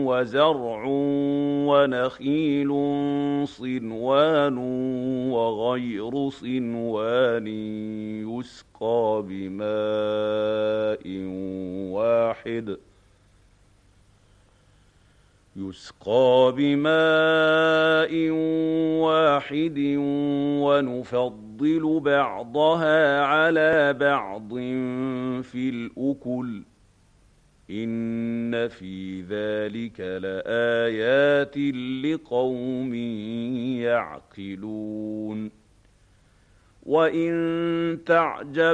وزرع ونخيل صنوان وغير صنوان يسقى بماء واحد ونفضل بعضها على بعض في الأكل إن في ذلك لآيات لقوم يعقلون وإن تعجب